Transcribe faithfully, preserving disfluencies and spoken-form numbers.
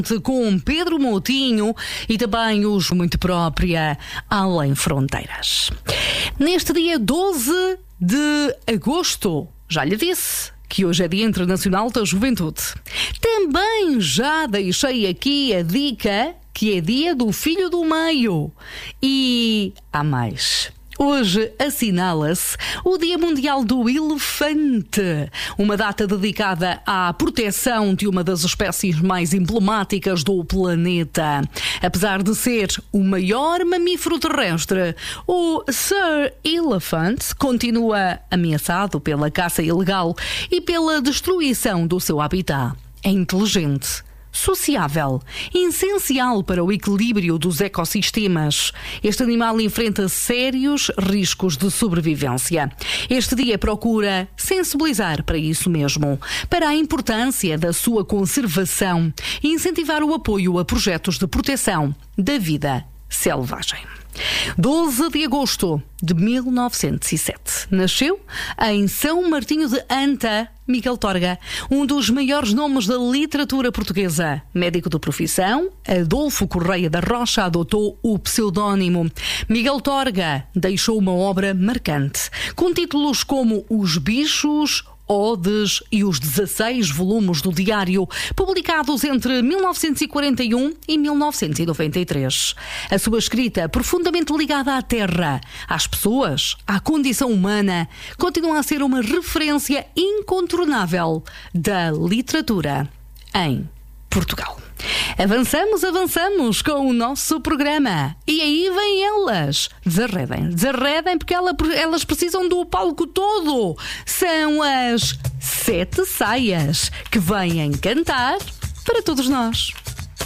com Pedro Moutinho e também os muito própria Além Fronteiras. Neste dia doze de agosto, já lhe disse que hoje é Dia Internacional da Juventude. Também já deixei aqui a dica que é Dia do Filho do Meio. E há mais. Hoje assinala-se o Dia Mundial do Elefante, uma data dedicada à proteção de uma das espécies mais emblemáticas do planeta. Apesar de ser o maior mamífero terrestre, o Sir Elephant continua ameaçado pela caça ilegal e pela destruição do seu habitat. É inteligente, sociável, essencial para o equilíbrio dos ecossistemas. Este animal enfrenta sérios riscos de sobrevivência. Este dia procura sensibilizar para isso mesmo, para a importância da sua conservação e incentivar o apoio a projetos de proteção da vida selvagem. doze de agosto de mil novecentos e sete. Nasceu em São Martinho de Anta Miguel Torga, um dos maiores nomes da literatura portuguesa. Médico de profissão, Adolfo Correia da Rocha adotou o pseudónimo. Miguel Torga deixou uma obra marcante, com títulos como Os Bichos, Odes e os dezasseis volumes do diário, publicados entre mil novecentos e quarenta e um e mil novecentos e noventa e três. A sua escrita, profundamente ligada à terra, às pessoas, à condição humana, continua a ser uma referência incontornável da literatura em Portugal. Avançamos, avançamos com o nosso programa. E aí vêm elas. Desarredem, desarredem porque ela, elas precisam do palco todo. São as Sete Saias que vêm cantar para todos nós.